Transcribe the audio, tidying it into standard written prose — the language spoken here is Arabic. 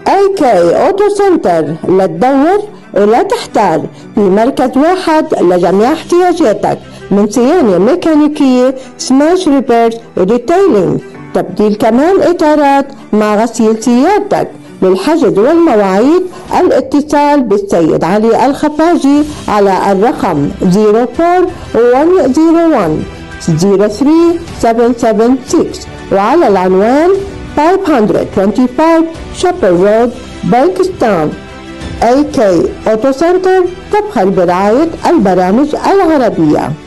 AK أوتو سنتر، لا تدور ولا تحتار، في مركز واحد لجميع احتياجاتك من صيانة ميكانيكية، سماش ريبيرز وديتيلينج، تبديل كمان إطارات مع غسيل سيارتك. للحجز والمواعيد الاتصال بالسيد علي الخفاجي على الرقم 04101 03776 وعلى العنوان 525 شابر رود، بانكستاون. AK أوتو سنتر تفخر برعاية البرامج العربية.